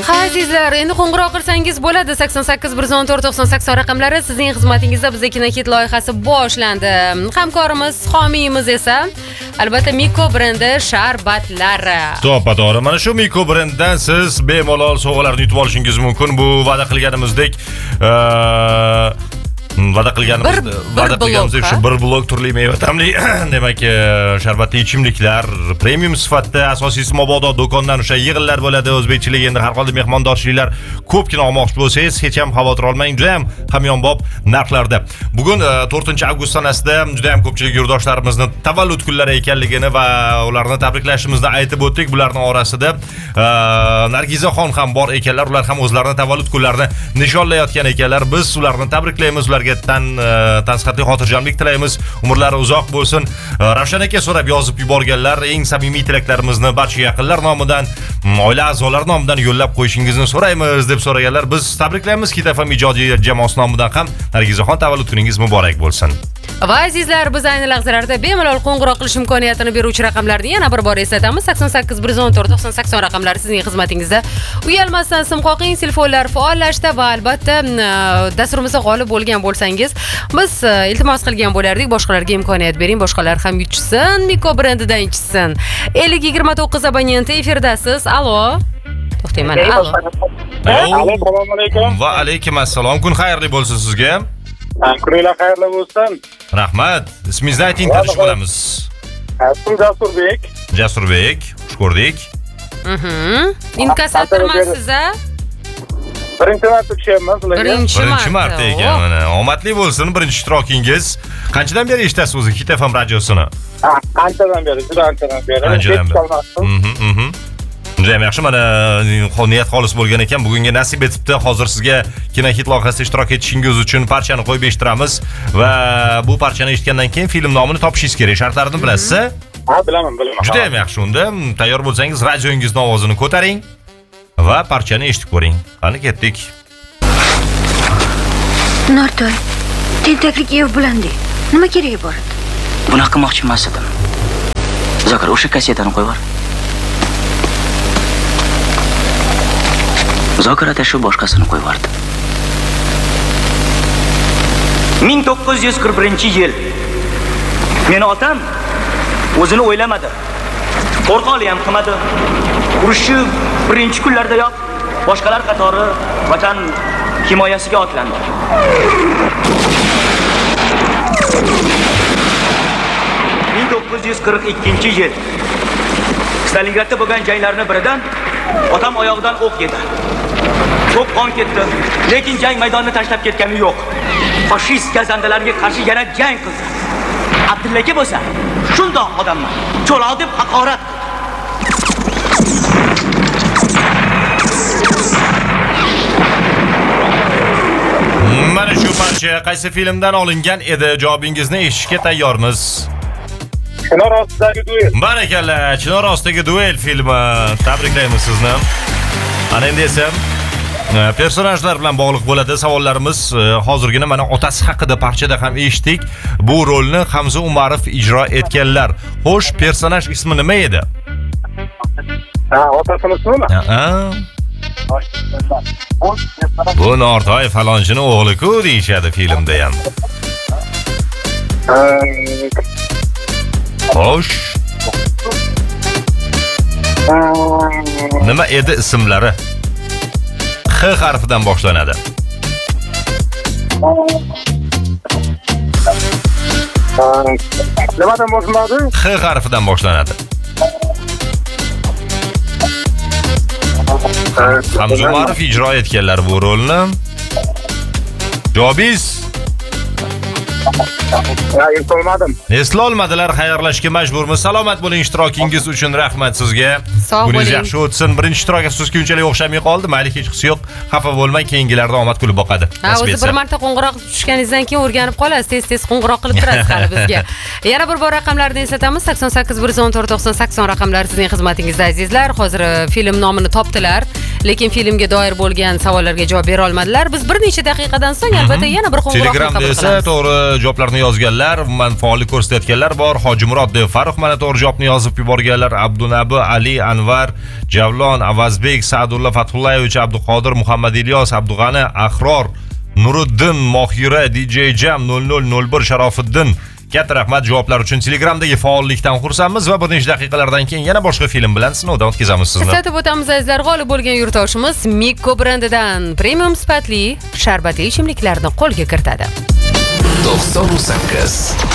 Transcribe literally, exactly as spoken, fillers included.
Ha azizlar, endi qo'ng'iroq qilsangiz bo'ladi. sakson sakkiz bir yuz o'n to'rt to'qson sakson raqamlari sizning xizmatingizda. Bizning Kinokit loyihasi boshlandi. Hamkorimiz, homiyimiz esa albatta Miko brendi sharbatlari. To'g'ri, mana shu Miko brendidan siz bemalol sovg'alarni yutib olishingiz mumkin. Bu va'da qilganimizdek va'da qilganimiz va'da qilganimizdek shu bir blok turli meva ta'mli demak sharbatli ichimliklar premium sifatda, asosiysi mabodo do'kondan o'sha yig'inlar bo'ladi. O'zbekchilik endi har holda mehmondorchiliklar ko'pgina olmoqchi bo'lsangiz hech ham xavotir olmang, juda ham hamyonbop narxlarda. Bugun to'rtinchi avgust sanasida juda ham ko'pchilik yurtdoshlarimizni tavallud kunlari ekanligini va ularni tabriklashimizni aytib o'tdik. Bularning orasida Nargizaxon ham bor ekanlar. Ular ham o'zlarining tavallud kunlarini nishonlayotgan ekanlar. Biz ularni tabriklaymiz. Ularga tan tansihatli xotirjamlik tilaymiz. Umrlari uzoq bo'lsin. Ravshan aka so'rab yozib yuborganlar, eng samimiy tilaklarimizni barcha yaqinlar nomidan, oila a'zolari nomidan yo'llab qo'yishingizni so'raymiz deb so'raganlar. Biz tabriklaymiz. Kit F M ijodiy jamoasi nomidan ham Nargizaxon tavallud kuningiz muborak bo'lsin. Va azizlar, biz ayni lahzalarda bemalol qo'ng'iroq qilish imkoniyatini beruvchi raqamlarni yana bir bor eslatamiz. sakson sakkiz bir yuz o'n to'rt to'qson sakson raqamlari sizning xizmatingizda. Uyalmasdan sim qoqing, telefonlar faollashdi va albatta dasturimizda g'olib bo'lgan bo'lsangiz, biz iltimos qilgan bo'lardik, boshqalarga imkoniyat bering, boshqalar ham yutsin, Miko brendidan ichsin. ellik yigirma to'qqiz abonenti efirdasiz. Alo. To'xtang, mana alo. Alo, assalomu alaykum. Va alaykum assalom. Kun xayrli bo'lsin sizga. Kuninglar xayrli bo'lsin. Rahmat. Ismingizni ayting, tanishib olamiz. Ismim Jasurbek. Jasurbek, xush ko'rdik. Mhm. Inkassatormasiz a? Birinchi marta tushyapman sizlarga. Birinchi Birinchi marta ekan mana. Omadli bo'lsin birinchi ishtirokingiz. Qanchadan beri eshitasiz o'zi Kit F M radiosini? Ha, qanchadan beri, juda qanchadan beri. Qanchadan beri? Mhm, mhm. Juda yaxshi, mana niyat xolis bo'lgan ekan. Bugunga nasib etibdi. Hozir sizga Kinokit loyihasida ishtirok etishingiz uchun parchani qo'yib eshittiramiz va bu parchani eshitgandan keyin film nomini topishingiz kerak. Shartlarini bilasiz? Ha, bilaman, bilaman. Juda ham yaxshi. Unda tayyor bo'lsangiz radioingizning ovozini ko'taring va parchani eshitib ko'ring. Qani ketdik. Nortoy, tentaklik ev bilandi. Nima keragi bor edi? Bunaqa qilmoqchi emas edim. Zokir, o'sha kassetani qo'yib yubor. Zokir aka shu boshqasini qo'yib yubordi. ming to'qqiz yuz qirq birinchi yil. Meni otam o'zini o'ylamadi. Qo'rqoqlik ham qilmadi. Urushni birinchi kunlardayoq boshqalar qatori vatan himoyasiga otlandi. ming to'qqiz yuz qirq ikkinchi yil Stalingradda bo'lgan janglarning biridan otam oyog'idan o'q yedi. Ko'p qon ketdi, lekin jang maydonini tashlab ketgani yo'q. Fashist gazandalarga qarshi yana jang qildi. Abdulla aka bo'lsa, shundoq odamman. Cho'loq deb haqorat qildi. Mana shu parcha qaysi filmdan olingan edi? Javobingizni eshitishga tayyormiz. Chinor ostidagi duel. Barakalla, Chinor ostidagi duel filmi. Tabriklaymiz sizni. Ana endi esa personajlar bilan bog'liq bo'ladi savollarimiz. Hozirgina mana otasi haqida parchada ham eshitdik. Bu rolni Hamza Umarov ijro etganlar. Xo'sh, personaj ismi nima edi? Ha, otasini ismimi? Ha. Bu Nortoy falonchini o'g'li-ku deyshadi filmda ham. Xo'sh. Nima edi ismlari? X harfidan boshlanadi. Nimadan boshlanadi? X harfidan boshlanadi. Hamza Umarov ijro etganlar bu rolni. Javobingiz? Ya, eslolmadim. Eslolmadilar, xayrlashga majburmiz. Salomat bo'ling, ishtirokingiz uchun rahmat sizga. Sog' bo'ling. Kuningiz yaxshi o'tsin. Birinchi ishtirok afsuski unchalik o'xshamay qoldi. Mayli, hech qisi yo'q. Xafa bo'lmang, keyingilarda omad kulib boqadi. Ha, o'zi bir marta qo'ng'iroq tushganingizdan keyin o'rganib qolasiz, tez-tez qo'ng'iroq qilib turasiz hali bizga. Yana bir bor raqamlarni eslatamiz. sakson sakkiz bir yuz o'n to'rt to'qson sakson raqamlari sizning xizmatingizda azizlar. Hozir film nomini topdilar. lekin filmga doir bo'lgan savollarga javob bera olmadilar. Biz bir necha daqiqadan so'ng albatta yana bir qo'ng'iroqni Telegramda qabul esa qilamiz. to'g'ri javoblarni yozganlar, man faollik ko'rsatayotganlar bor. Hojimurod deb Farruh mana to'g'ri javobni yozib yuborganlar. Abdunabi, Ali, Anvar, Javlon, Avazbek, Sa'dulla Fathullayevich, Abduqodir, Muhammad Ilyos, Abdug'ani, Ahror, Nuriddin, Mohira, D J Jam nol nol nol bir, Sharofiddin. Katta rahmat javoblar uchun. Telegramdagi faollikdan xursandmiz va bir necha daqiqalardan keyin yana boshqa film bilan sinovdan o'tkazamiz sizni. Eslatib o'tamiz azizlar, g'olib bo'lgan yurtdoshimiz Mikko brendidan premium sifatli sharbatli ichimliklarni qo'lga kiritadi. to'qson sakkiz